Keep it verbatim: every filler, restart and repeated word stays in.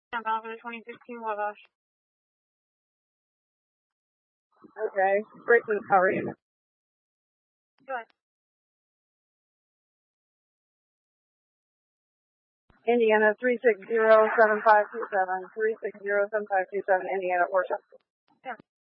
I'm out for the twenty sixteen Wabash. Okay. Britain, how are you? Good. Indiana, three six zero seven five two seven. three six zero seven five two seven, Indiana, Worcester. Yeah.